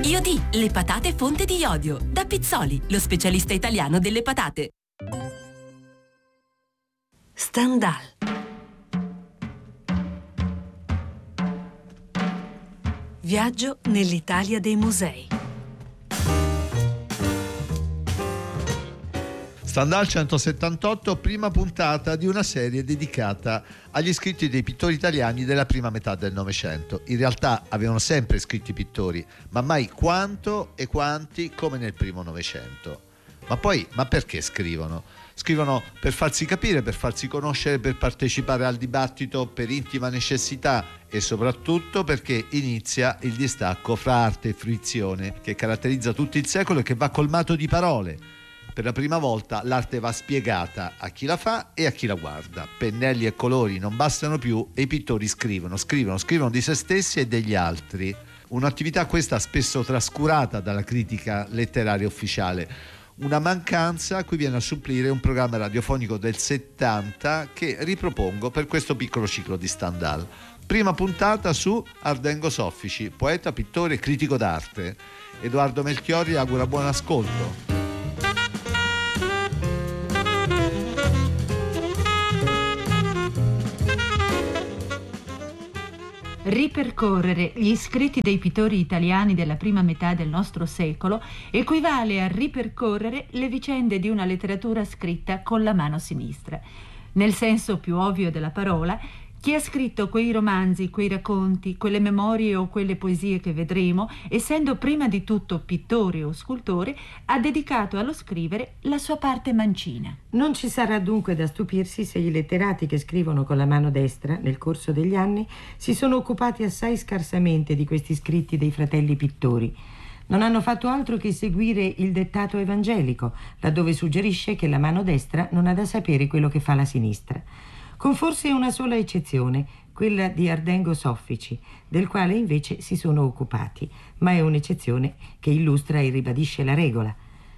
Iodì, le patate fonte di iodio. Da Pizzoli, lo specialista italiano delle patate. Stendhal. Viaggio nell'Italia dei musei. Stendhal 178, prima puntata di una serie dedicata agli scritti dei pittori italiani della prima metà del Novecento. In realtà avevano sempre scritto i pittori, ma mai quanto e quanti come nel primo Novecento. Ma perché scrivono? Scrivono per farsi capire, per farsi conoscere, per partecipare al dibattito, per intima necessità e soprattutto perché inizia il distacco fra arte e fruizione che caratterizza tutto il secolo e che va colmato di parole. Per la prima volta l'arte va spiegata a chi la fa e a chi la guarda. Pennelli e colori non bastano più e i pittori scrivono di se stessi e degli altri. Un'attività questa spesso trascurata dalla critica letteraria ufficiale. Una mancanza a cui viene a supplire un programma radiofonico del 70 che ripropongo per questo piccolo ciclo di Stendhal. Prima puntata su Ardengo Soffici, poeta, pittore e critico d'arte. Edoardo Melchiorri augura buon ascolto. Ripercorrere gli scritti dei pittori italiani della prima metà del nostro secolo equivale a ripercorrere le vicende di una letteratura scritta con la mano sinistra. Nel senso più ovvio della parola, chi ha scritto quei romanzi, quei racconti, quelle memorie o quelle poesie che vedremo, essendo prima di tutto pittore o scultore, ha dedicato allo scrivere la sua parte mancina. Non ci sarà dunque da stupirsi se i letterati che scrivono con la mano destra, nel corso degli anni, si sono occupati assai scarsamente di questi scritti dei fratelli pittori. Non hanno fatto altro che seguire il dettato evangelico, laddove suggerisce che la mano destra non ha da sapere quello che fa la sinistra. Con forse una sola eccezione, quella di Ardengo Soffici, del quale invece si sono occupati, ma è un'eccezione che illustra e ribadisce la regola.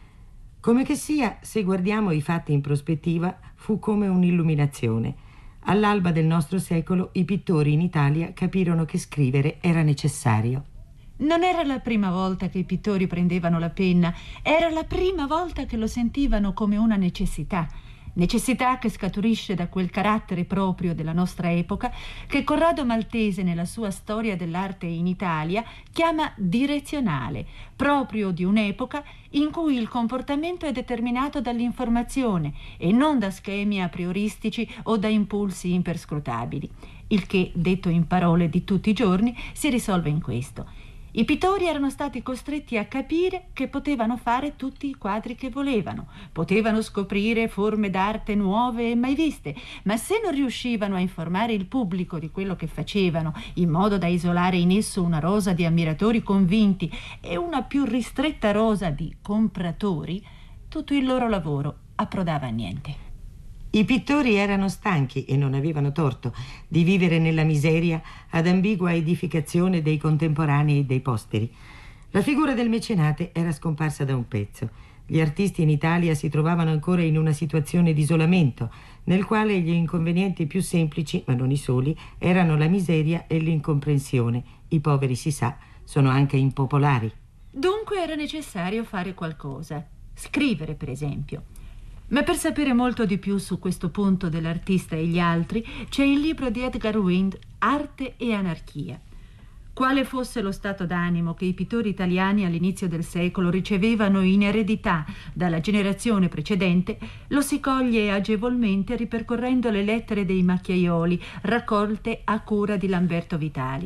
Come che sia, se guardiamo i fatti in prospettiva, fu come un'illuminazione. All'alba del nostro secolo i pittori in Italia capirono che scrivere era necessario. Non era la prima volta che i pittori prendevano la penna, era la prima volta che lo sentivano come una necessità. Necessità che scaturisce da quel carattere proprio della nostra epoca che Corrado Maltese nella sua Storia dell'arte in Italia chiama direzionale, proprio di un'epoca in cui il comportamento è determinato dall'informazione e non da schemi a prioristici o da impulsi imperscrutabili, il che, detto in parole di tutti i giorni, si risolve in questo. I pittori erano stati costretti a capire che potevano fare tutti i quadri che volevano, potevano scoprire forme d'arte nuove e mai viste, ma se non riuscivano a informare il pubblico di quello che facevano, in modo da isolare in esso una rosa di ammiratori convinti e una più ristretta rosa di compratori, tutto il loro lavoro approdava a niente. I pittori erano stanchi, e non avevano torto, di vivere nella miseria ad ambigua edificazione dei contemporanei e dei posteri. La figura del mecenate era scomparsa da un pezzo. Gli artisti in Italia si trovavano ancora in una situazione di isolamento, nel quale gli inconvenienti più semplici, ma non i soli, erano la miseria e l'incomprensione. I poveri, si sa, sono anche impopolari. Dunque era necessario fare qualcosa. Scrivere, per esempio. Ma per sapere molto di più su questo punto dell'artista e gli altri, c'è il libro di Edgar Wind, Arte e anarchia. Quale fosse lo stato d'animo che i pittori italiani all'inizio del secolo ricevevano in eredità dalla generazione precedente, lo si coglie agevolmente ripercorrendo le lettere dei macchiaioli raccolte a cura di Lamberto Vitali.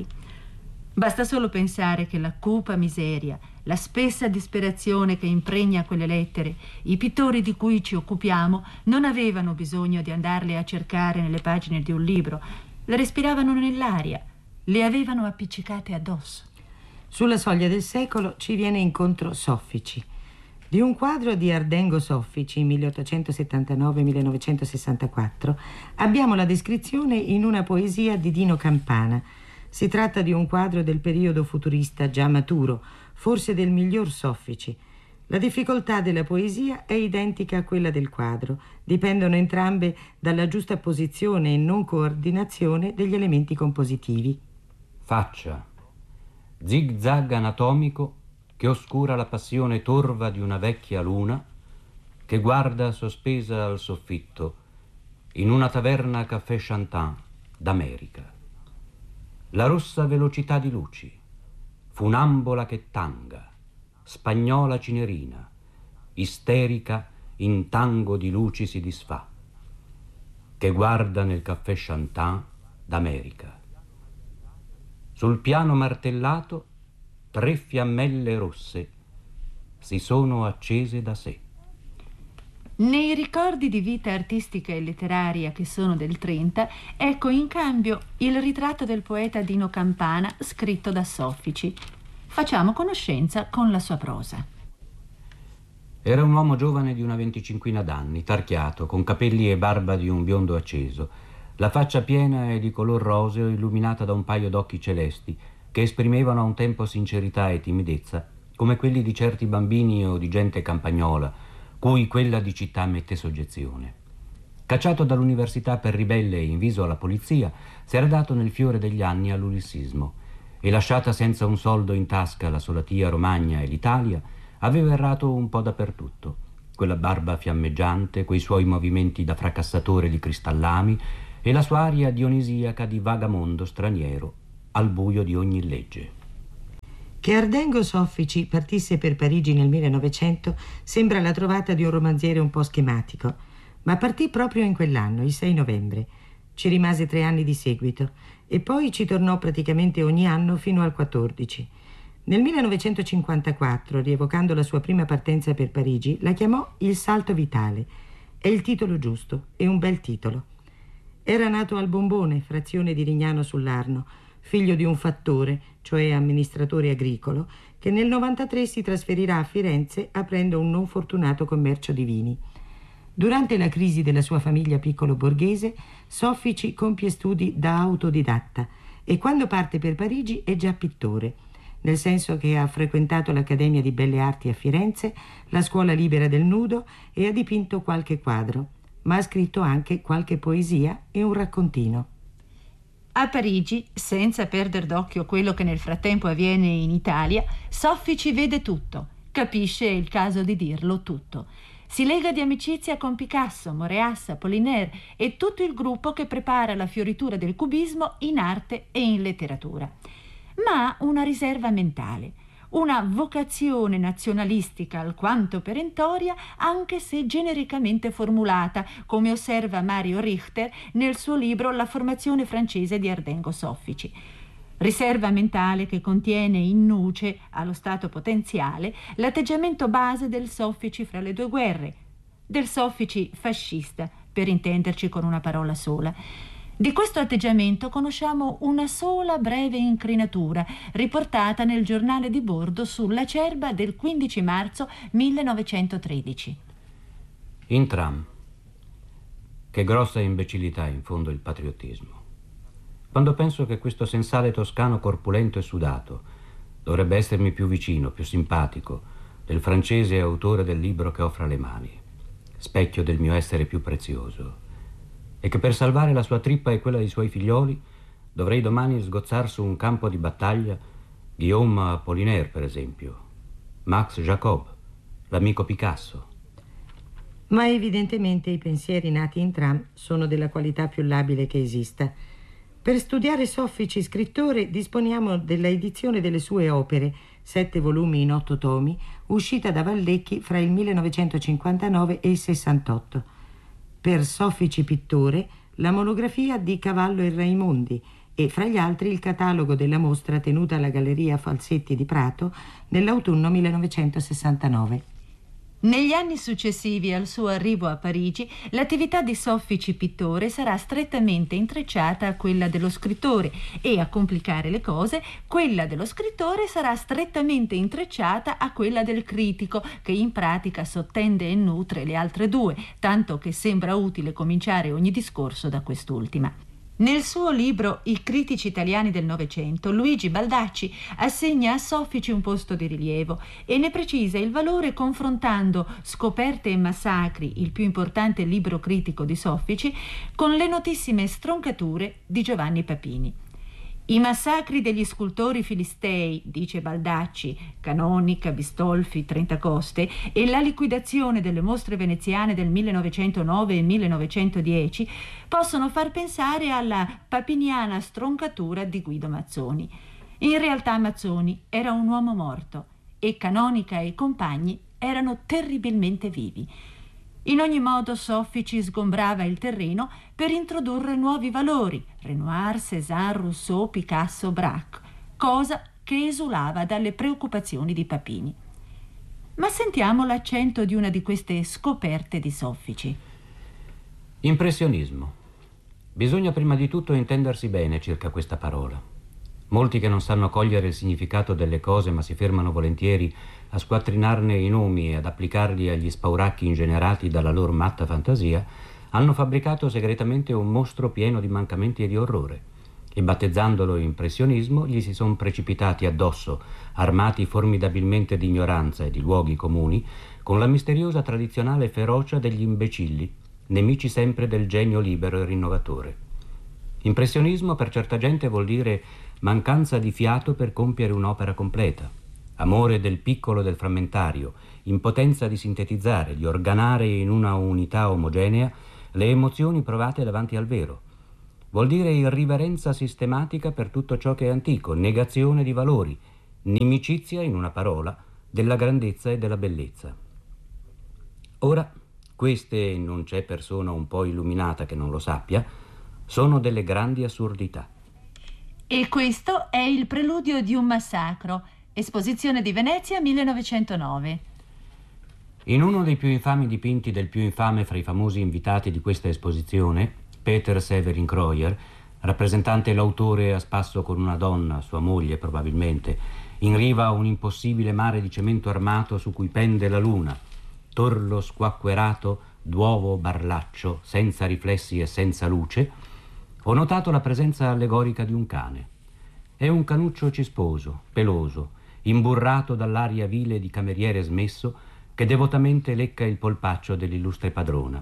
Basta solo pensare che la cupa miseria, la spessa disperazione che impregna quelle lettere, i pittori di cui ci occupiamo non avevano bisogno di andarle a cercare nelle pagine di un libro, le respiravano nell'aria, le avevano appiccicate addosso. Sulla soglia del secolo ci viene incontro Soffici. Di un quadro di Ardengo Soffici, 1879-1964, abbiamo la descrizione in una poesia di Dino Campana. Si tratta di un quadro del periodo futurista già maturo, forse del miglior Soffici. La difficoltà della poesia è identica a quella del quadro. Dipendono entrambe dalla giusta posizione e non coordinazione degli elementi compositivi. Faccia, zig-zag anatomico che oscura la passione torva di una vecchia luna che guarda sospesa al soffitto in una taverna caffè Chantin d'America. La rossa velocità di luci, funambola che tanga, spagnola cinerina, isterica in tango di luci si disfà, che guarda nel caffè Chantin d'America. Sul piano martellato 3 fiammelle rosse si sono accese da sé. Nei ricordi di vita artistica e letteraria che sono del 30, ecco in cambio il ritratto del poeta Dino Campana scritto da Soffici. Facciamo conoscenza con la sua prosa. Era un uomo giovane di una 25ina d'anni, tarchiato, con capelli e barba di un biondo acceso, la faccia piena e di color roseo illuminata da un paio d'occhi celesti che esprimevano a un tempo sincerità e timidezza, come quelli di certi bambini o di gente campagnola, cui quella di città mette soggezione. Cacciato dall'università per ribelle e inviso alla polizia, si era dato nel fiore degli anni all'ulissismo e, lasciata senza un soldo in tasca la solatia Romagna e l'Italia, aveva errato un po' dappertutto. Quella barba fiammeggiante, quei suoi movimenti da fracassatore di cristallami e la sua aria dionisiaca di vagamondo straniero al buio di ogni legge. Che Ardengo Soffici partisse per Parigi nel 1900 sembra la trovata di un romanziere un po' schematico, ma partì proprio in quell'anno, il 6 novembre. Ci rimase 3 anni di seguito e poi ci tornò praticamente ogni anno fino al 14. Nel 1954, rievocando la sua prima partenza per Parigi, la chiamò Il salto vitale. È il titolo giusto, è un bel titolo. Era nato al Bombone, frazione di Rignano sull'Arno, figlio di un fattore, cioè amministratore agricolo, che nel 93 si trasferirà a Firenze aprendo un non fortunato commercio di vini. Durante la crisi della sua famiglia piccolo borghese, Soffici compie studi da autodidatta e quando parte per Parigi è già pittore, nel senso che ha frequentato l'Accademia di Belle Arti a Firenze, la Scuola Libera del Nudo e ha dipinto qualche quadro, ma ha scritto anche qualche poesia e un raccontino. A Parigi, senza perdere d'occhio quello che nel frattempo avviene in Italia, Soffici vede tutto, capisce, è il caso di dirlo, tutto. Si lega di amicizia con Picasso, Moreas, Apollinaire e tutto il gruppo che prepara la fioritura del cubismo in arte e in letteratura. Ma ha una riserva mentale, una vocazione nazionalistica alquanto perentoria, anche se genericamente formulata, come osserva Mario Richter nel suo libro La formazione francese di Ardengo Soffici. Riserva mentale che contiene in nuce, allo stato potenziale, l'atteggiamento base del Soffici fra le 2 guerre, del Soffici fascista, per intenderci con una parola sola. Di questo atteggiamento conosciamo una sola breve incrinatura, riportata nel giornale di bordo sull'Acerba del 15 marzo 1913. In tram. Che grossa imbecillità in fondo il patriottismo. Quando penso che questo sensale toscano corpulento e sudato dovrebbe essermi più vicino, più simpatico del francese autore del libro che ho fra le mani, specchio del mio essere più prezioso, e che per salvare la sua trippa e quella dei suoi figlioli dovrei domani sgozzar su un campo di battaglia Guillaume Apollinaire, per esempio, Max Jacob, l'amico Picasso. Ma evidentemente i pensieri nati in tram sono della qualità più labile che esista. Per studiare Soffici scrittore disponiamo della edizione delle sue opere, 7 volumi in 8 tomi, uscita da Vallecchi fra il 1959 e il 68. Per Soffici pittore, la monografia di Cavallo e Raimondi e fra gli altri il catalogo della mostra tenuta alla Galleria Falsetti di Prato nell'autunno 1969. Negli anni successivi al suo arrivo a Parigi, l'attività di Soffici pittore sarà strettamente intrecciata a quella dello scrittore e, a complicare le cose, quella dello scrittore sarà strettamente intrecciata a quella del critico, che in pratica sottende e nutre le altre 2, tanto che sembra utile cominciare ogni discorso da quest'ultima. Nel suo libro I critici italiani del Novecento, Luigi Baldacci assegna a Soffici un posto di rilievo e ne precisa il valore confrontando Scoperte e massacri, il più importante libro critico di Soffici, con le notissime Stroncature di Giovanni Papini. I massacri degli scultori filistei, dice Baldacci, Canonica, Bistolfi, Trentacoste, e la liquidazione delle mostre veneziane del 1909 e 1910 possono far pensare alla papiniana stroncatura di Guido Mazzoni. In realtà Mazzoni era un uomo morto e Canonica e i compagni erano terribilmente vivi. In ogni modo Soffici sgombrava il terreno per introdurre nuovi valori, Renoir, Cézanne, Rousseau, Picasso, Braque, cosa che esulava dalle preoccupazioni di Papini. Ma sentiamo l'accento di una di queste scoperte di Soffici. Impressionismo. Bisogna prima di tutto intendersi bene circa questa parola. Molti che non sanno cogliere il significato delle cose ma si fermano volentieri a squattrinarne i nomi e ad applicarli agli spauracchi ingenerati dalla loro matta fantasia, hanno fabbricato segretamente un mostro pieno di mancamenti e di orrore, e battezzandolo impressionismo gli si sono precipitati addosso, armati formidabilmente di ignoranza e di luoghi comuni, con la misteriosa tradizionale ferocia degli imbecilli, nemici sempre del genio libero e rinnovatore. Impressionismo per certa gente vuol dire mancanza di fiato per compiere un'opera completa, amore del piccolo e del frammentario, impotenza di sintetizzare, di organare in una unità omogenea le emozioni provate davanti al vero. Vuol dire irriverenza sistematica per tutto ciò che è antico, negazione di valori, nimicizia, in una parola, della grandezza e della bellezza. Ora, queste, non c'è persona un po' illuminata che non lo sappia, sono delle grandi assurdità. E questo è il preludio di un massacro, esposizione di Venezia 1909. In uno dei più infami dipinti del più infame fra i famosi invitati di questa esposizione, Peter Severin Kreuer, rappresentante l'autore a spasso con una donna, sua moglie probabilmente, in riva a un impossibile mare di cemento armato su cui pende la luna, torlo squacquerato d'uovo barlaccio, senza riflessi e senza luce, ho notato la presenza allegorica di un cane. È un canuccio cisposo, peloso, imburrato dall'aria vile di cameriere smesso che devotamente lecca il polpaccio dell'illustre padrona.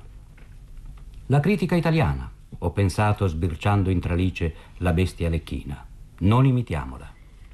La critica italiana, ho pensato sbirciando in tralice la bestia lecchina. Non imitiamola.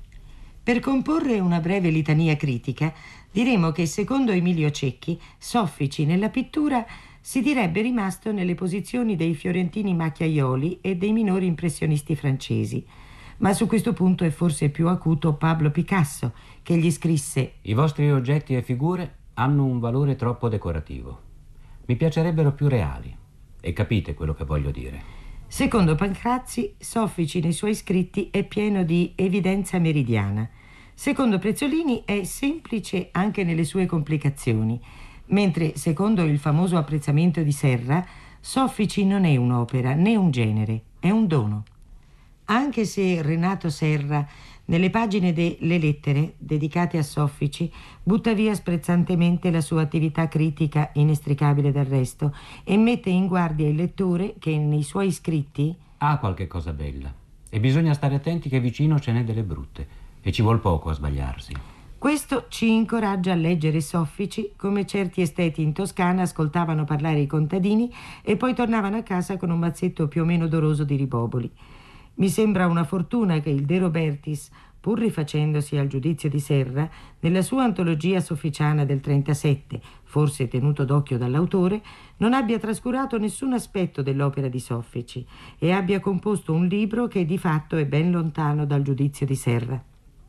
Per comporre una breve litania critica, diremo che secondo Emilio Cecchi, Soffici nella pittura si direbbe rimasto nelle posizioni dei fiorentini macchiaioli e dei minori impressionisti francesi. Ma su questo punto è forse più acuto Pablo Picasso, che gli scrisse: I vostri oggetti e figure hanno un valore troppo decorativo. Mi piacerebbero più reali. E capite quello che voglio dire. Secondo Pancrazzi, Soffici nei suoi scritti è pieno di evidenza meridiana. Secondo Prezzolini è semplice anche nelle sue complicazioni, mentre secondo il famoso apprezzamento di Serra, Soffici non è un'opera né un genere, è un dono. Anche se Renato Serra, nelle pagine delle lettere dedicate a Soffici, butta via sprezzantemente la sua attività critica inestricabile dal resto e mette in guardia il lettore che nei suoi scritti ha qualche cosa bella e bisogna stare attenti che vicino ce n'è delle brutte e ci vuol poco a sbagliarsi. Questo ci incoraggia a leggere Soffici come certi esteti in Toscana ascoltavano parlare i contadini e poi tornavano a casa con un mazzetto più o meno odoroso di riboboli. Mi sembra una fortuna che il De Robertis, pur rifacendosi al giudizio di Serra, nella sua antologia sofficiana del 37, forse tenuto d'occhio dall'autore, non abbia trascurato nessun aspetto dell'opera di Soffici e abbia composto un libro che di fatto è ben lontano dal giudizio di Serra.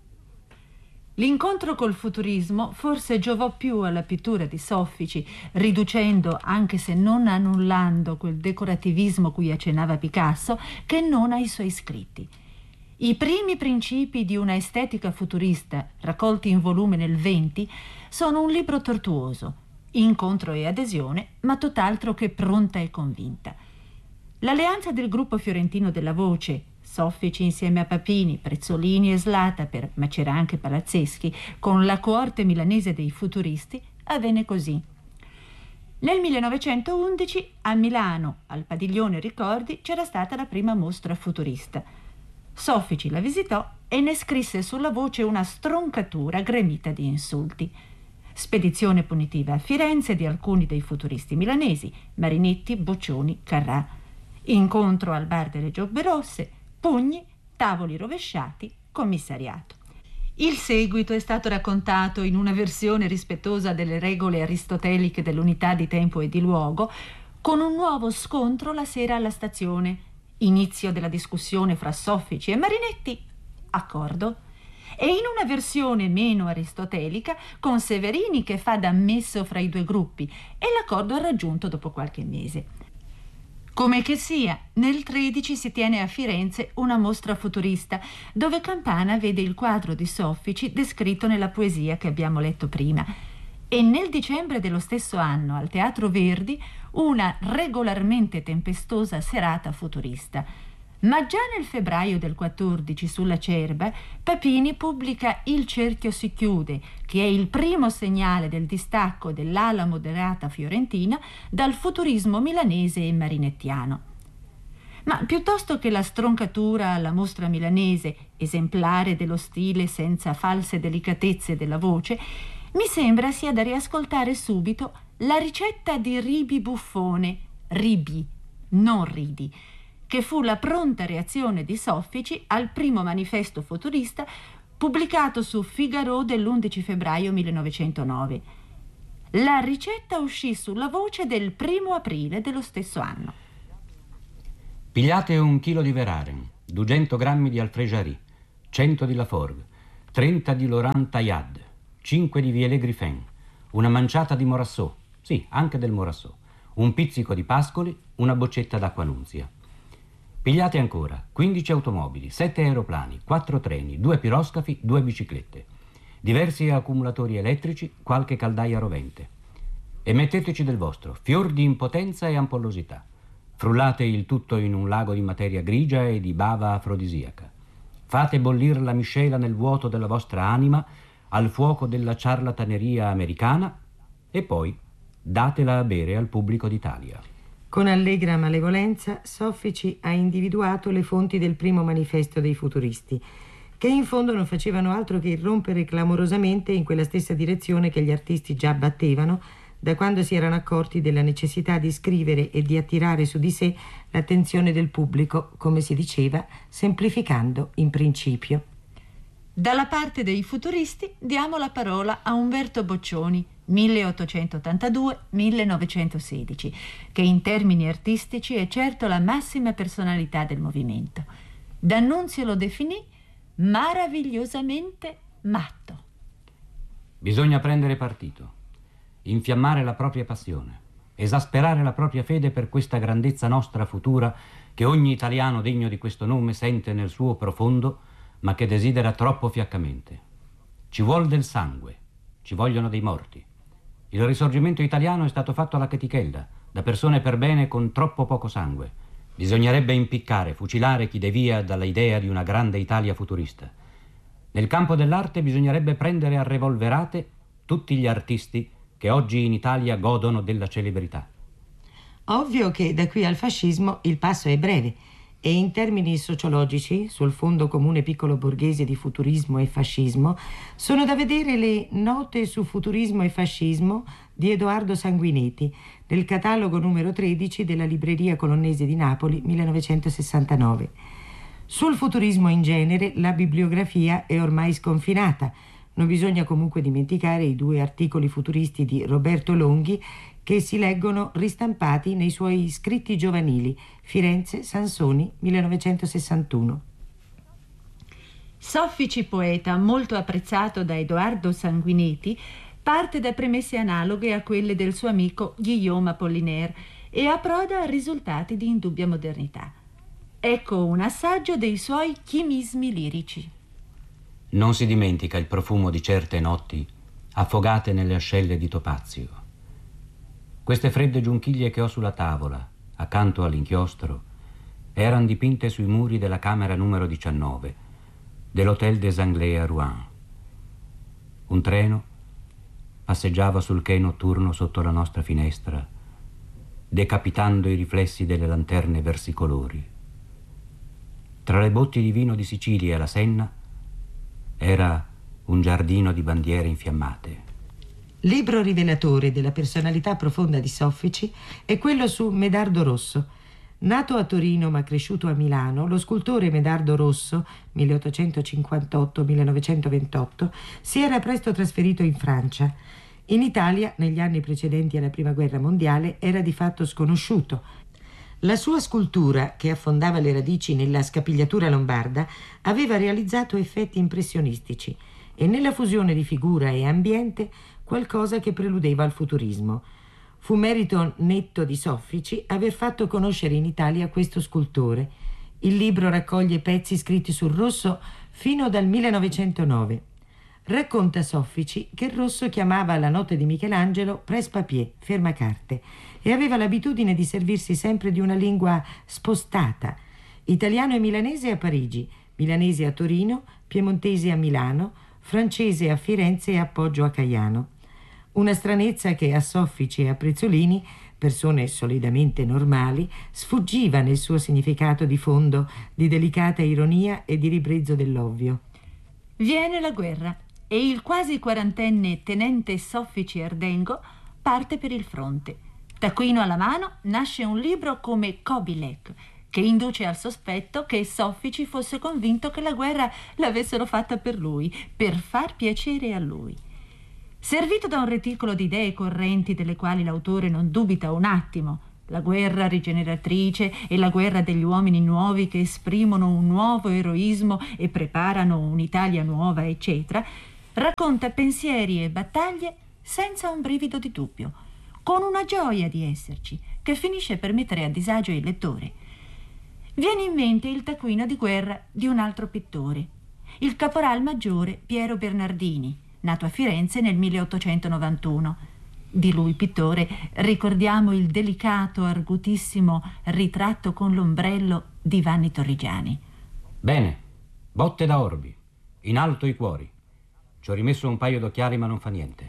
L'incontro col futurismo forse giovò più alla pittura di Soffici, riducendo, anche se non annullando, quel decorativismo cui accennava Picasso, che non ai suoi scritti. I primi principi di una estetica futurista, raccolti in volume nel 20, sono un libro tortuoso, incontro e adesione, ma tutt'altro che pronta e convinta. L'alleanza del gruppo fiorentino della Voce, Soffici insieme a Papini, Prezzolini e Slataper, ma c'era anche Palazzeschi, con la coorte milanese dei futuristi, avvenne così. Nel 1911 a Milano, al Padiglione Ricordi, c'era stata la prima mostra futurista. Soffici la visitò e ne scrisse sulla Voce una stroncatura gremita di insulti. Spedizione punitiva a Firenze di alcuni dei futuristi milanesi, Marinetti, Boccioni, Carrà. Incontro al bar delle Giobbe Rosse, pugni tavoli rovesciati, commissariato. Il seguito è stato raccontato in una versione rispettosa delle regole aristoteliche dell'unità di tempo e di luogo, con un nuovo scontro la sera alla stazione, inizio della discussione fra Soffici e Marinetti, accordo, e in una versione meno aristotelica con Severini che fa da messo fra i due gruppi, e l'accordo è raggiunto dopo qualche mese. Come che sia, nel 13 si tiene a Firenze una mostra futurista, dove Campana vede il quadro di Soffici descritto nella poesia che abbiamo letto prima, e nel dicembre dello stesso anno al Teatro Verdi una regolarmente tempestosa serata futurista. Ma già nel febbraio del 14 sulla Cerba, Papini pubblica Il cerchio si chiude, che è il primo segnale del distacco dell'ala moderata fiorentina dal futurismo milanese e marinettiano. Ma piuttosto che la stroncatura alla mostra milanese, esemplare dello stile senza false delicatezze della voce, mi sembra sia da riascoltare subito la ricetta di Ribi Buffone, Ribi, non Ridi, che fu la pronta reazione di Soffici al primo manifesto futurista pubblicato su Figaro dell'11 febbraio 1909. La ricetta uscì sulla Voce del 1° aprile dello stesso anno. Pigliate 1 chilo di Veraren, 200 grammi di Alfréjari, 100 di Laforgue, 30 di Laurent Taillade, 5 di Vielle Griffin, una manciata di Morassot, sì, anche del Morassot, un pizzico di Pascoli, una boccetta d'acqua Nunzia. Pigliate ancora 15 automobili, 7 aeroplani, 4 treni, 2 piroscafi, 2 biciclette, diversi accumulatori elettrici, qualche caldaia rovente. E metteteci del vostro, fior di impotenza e ampollosità. Frullate il tutto in un lago di materia grigia e di bava afrodisiaca. Fate bollir la miscela nel vuoto della vostra anima, al fuoco della ciarlataneria americana, e poi datela a bere al pubblico d'Italia. Con allegra malevolenza, Soffici ha individuato le fonti del primo manifesto dei futuristi, che in fondo non facevano altro che irrompere clamorosamente in quella stessa direzione che gli artisti già battevano da quando si erano accorti della necessità di scrivere e di attirare su di sé l'attenzione del pubblico, come si diceva, semplificando in principio. Dalla parte dei futuristi diamo la parola a Umberto Boccioni, 1882-1916, che in termini artistici è certo la massima personalità del movimento. D'Annunzio lo definì maravigliosamente matto. Bisogna prendere partito, infiammare la propria passione, esasperare la propria fede per questa grandezza nostra futura che ogni italiano degno di questo nome sente nel suo profondo, ma che desidera troppo fiaccamente. Ci vuol del sangue, ci vogliono dei morti. Il risorgimento italiano è stato fatto alla chetichella, da persone per bene con troppo poco sangue. Bisognerebbe impiccare, fucilare chi devia dalla idea di una grande Italia futurista. Nel campo dell'arte bisognerebbe prendere a revolverate tutti gli artisti che oggi in Italia godono della celebrità. Ovvio che da qui al fascismo il passo è breve, e in termini sociologici, sul fondo comune piccolo borghese di futurismo e fascismo, sono da vedere le Note su futurismo e fascismo di Edoardo Sanguinetti, nel catalogo numero 13 della Libreria Colonnese di Napoli, 1969. Sul futurismo in genere la bibliografia è ormai sconfinata. Non bisogna comunque dimenticare i 2 articoli futuristi di Roberto Longhi che si leggono ristampati nei suoi scritti giovanili, Firenze, Sansoni, 1961. Soffici poeta, molto apprezzato da Edoardo Sanguinetti, parte da premesse analoghe a quelle del suo amico Guillaume Apollinaire e approda a risultati di indubbia modernità. Ecco un assaggio dei suoi chimismi lirici. Non si dimentica il profumo di certe notti affogate nelle ascelle di topazio. Queste fredde giunchiglie che ho sulla tavola, accanto all'inchiostro, erano dipinte sui muri della camera numero 19 dell'Hôtel des Anglais a Rouen. Un treno passeggiava sul quai notturno sotto la nostra finestra, decapitando i riflessi delle lanterne versicolori. Tra le botti di vino di Sicilia e la Senna era un giardino di bandiere infiammate. Libro rivelatore della personalità profonda di Soffici è quello su Medardo Rosso, Nato a Torino ma cresciuto a Milano, lo scultore Medardo Rosso, 1858-1928, si era presto trasferito in Francia. In Italia, negli anni precedenti alla Prima Guerra Mondiale, era di fatto sconosciuto. La sua scultura, che affondava le radici nella scapigliatura lombarda, aveva realizzato effetti impressionistici e nella fusione di figura e ambiente qualcosa che preludeva al futurismo. Fu merito netto di Soffici aver fatto conoscere in Italia questo scultore. Il libro raccoglie pezzi scritti sul Rosso fino dal 1909. Racconta Soffici che Rosso chiamava la notte di Michelangelo presse-papier, fermacarte, e aveva l'abitudine di servirsi sempre di una lingua spostata, italiano e milanese a Parigi, milanese a Torino, piemontese a Milano, francese a Firenze e Appoggio a Caiano. Una stranezza che a Soffici e a Prezzolini, persone solidamente normali, sfuggiva nel suo significato di fondo, di delicata ironia e di ribrezzo dell'ovvio. Viene la guerra e il quasi quarantenne tenente Soffici Erdengo parte per il fronte. Taccuino alla mano nasce un libro come Kobilek, che induce al sospetto che Soffici fosse convinto che la guerra l'avessero fatta per lui, per far piacere a lui. Servito da un reticolo di idee correnti delle quali l'autore non dubita un attimo, la guerra rigeneratrice e la guerra degli uomini nuovi che esprimono un nuovo eroismo e preparano un'Italia nuova, eccetera, racconta pensieri e battaglie senza un brivido di dubbio, con una gioia di esserci che finisce per mettere a disagio il lettore. Viene in mente il taccuino di guerra di un altro pittore, il caporal maggiore Piero Bernardini, nato a Firenze nel 1891. Di lui, pittore, ricordiamo il delicato, argutissimo ritratto con l'ombrello di Vanni Torrigiani. Bene, botte da orbi, in alto i cuori. Ci ho rimesso un paio d'occhiali ma non fa niente.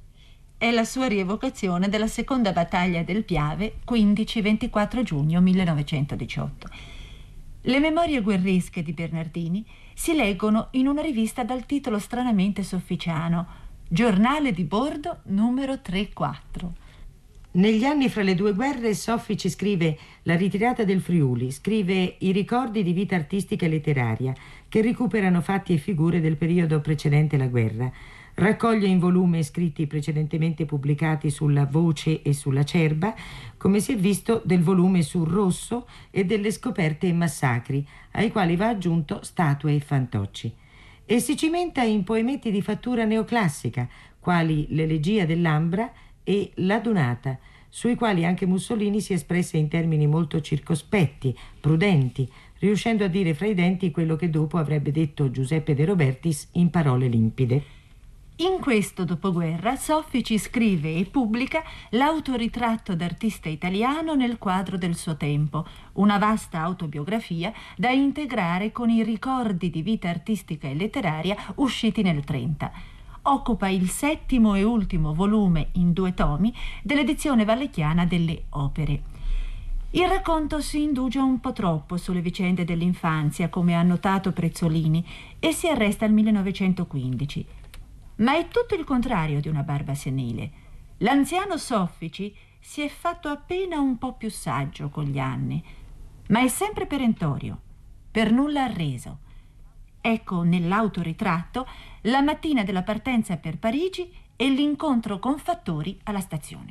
È la sua rievocazione della seconda battaglia del Piave, 15-24 giugno 1918. Le memorie guerresche di Bernardini si leggono in una rivista dal titolo stranamente sofficiano, Giornale di bordo numero 3-4. Negli anni fra le due guerre Soffici scrive La ritirata del Friuli, scrive I ricordi di vita artistica e letteraria, che recuperano fatti e figure del periodo precedente la guerra. Raccoglie in volume scritti precedentemente pubblicati sulla Voce e sulla Cerba, come si è visto del volume sul Rosso e delle scoperte e massacri, ai quali va aggiunto statue e fantocci. E si cimenta in poemetti di fattura neoclassica, quali L'elegia dell'Ambra e La Dunata, sui quali anche Mussolini si espresse in termini molto circospetti, prudenti, riuscendo a dire fra i denti quello che dopo avrebbe detto Giuseppe De Robertis in parole limpide. In questo dopoguerra Soffici scrive e pubblica l'autoritratto d'artista italiano nel quadro del suo tempo, una vasta autobiografia da integrare con i ricordi di vita artistica e letteraria usciti nel 30. Occupa il 7° e ultimo volume in 2 tomi dell'edizione vallecchiana delle Opere. Il racconto si indugia un po' troppo sulle vicende dell'infanzia, come ha notato Prezzolini, e si arresta al 1915. Ma è tutto il contrario di una barba senile. L'anziano Soffici si è fatto appena un po' più saggio con gli anni, ma è sempre perentorio, per nulla arreso. Ecco nell'autoritratto la mattina della partenza per Parigi e l'incontro con Fattori alla stazione.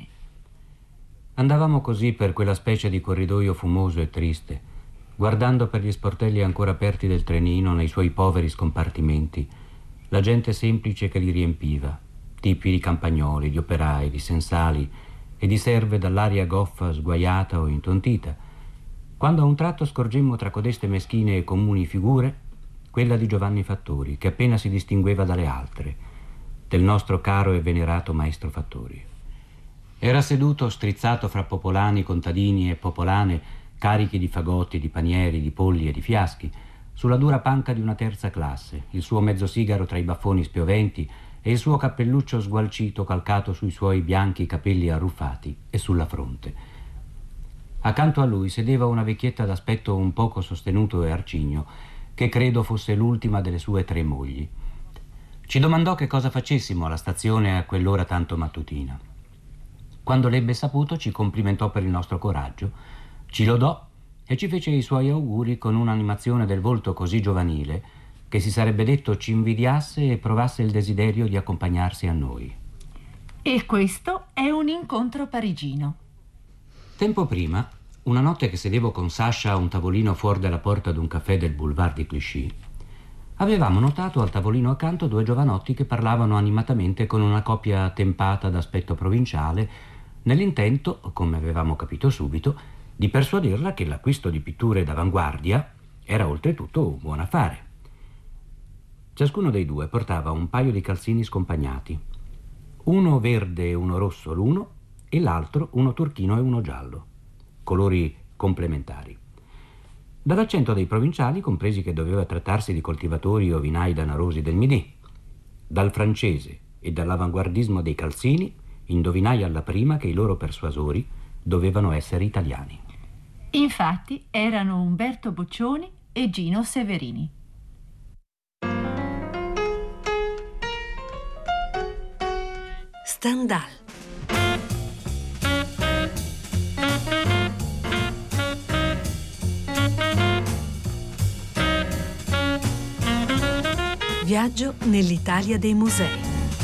Andavamo così per quella specie di corridoio fumoso e triste, guardando per gli sportelli ancora aperti del trenino nei suoi poveri scompartimenti, la gente semplice che li riempiva, tipi di campagnoli, di operai, di sensali e di serve dall'aria goffa, sguaiata o intontita, quando a un tratto scorgemmo tra codeste meschine e comuni figure quella di Giovanni Fattori, che appena si distingueva dalle altre, del nostro caro e venerato maestro Fattori. Era seduto strizzato fra popolani, contadini e popolane, carichi di fagotti, di panieri, di polli e di fiaschi, sulla dura panca di una terza classe, il suo mezzo sigaro tra i baffoni spioventi e il suo cappelluccio sgualcito calcato sui suoi bianchi capelli arruffati e sulla fronte. Accanto a lui sedeva una vecchietta d'aspetto un poco sostenuto e arcigno, che credo fosse l'ultima delle sue 3 mogli. Ci domandò che cosa facessimo alla stazione a quell'ora tanto mattutina. Quando l'ebbe saputo ci complimentò per il nostro coraggio, ci lodò e ci fece i suoi auguri con un'animazione del volto così giovanile che si sarebbe detto ci invidiasse e provasse il desiderio di accompagnarsi a noi. E questo è un incontro parigino. Tempo prima, una notte che sedevo con Sasha a un tavolino fuori dalla porta d'un caffè del boulevard di Clichy, avevamo notato al tavolino accanto 2 giovanotti che parlavano animatamente con una coppia tempata d'aspetto provinciale, nell'intento, come avevamo capito subito, di persuaderla che l'acquisto di pitture d'avanguardia era oltretutto un buon affare. Ciascuno dei 2 portava un paio di calzini scompagnati, uno verde e uno rosso l'uno e l'altro uno turchino e uno giallo, colori complementari. Dall'accento dei provinciali compresi che doveva trattarsi di coltivatori o vinai danarosi del Midi. Dal francese e dall'avanguardismo dei calzini indovinai alla prima che i loro persuasori dovevano essere italiani. Infatti erano Umberto Boccioni e Gino Severini. Stendhal. Viaggio nell'Italia dei musei.